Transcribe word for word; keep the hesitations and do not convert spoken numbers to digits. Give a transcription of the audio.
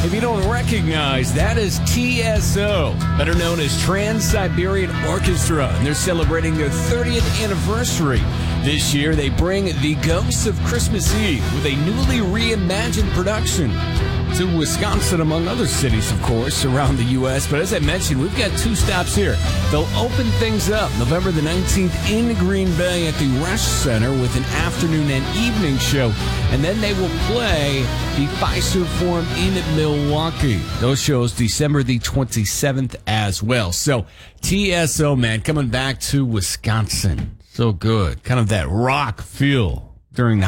If you don't recognize, that is T S O, better known as Trans-Siberian Orchestra, and they're celebrating their thirtieth anniversary. This year, they bring The Ghosts of Christmas Eve with a newly reimagined production to Wisconsin, among other cities, of course, around the U S. But as I mentioned, we've got two stops here. They'll open things up November the nineteenth in Green Bay at the Resch Center with an afternoon and evening show. And then they will play the Fiserv Forum in Milwaukee. Those shows December the twenty-seventh as well. So T S O, man, coming back to Wisconsin. So good. Kind of that rock feel during the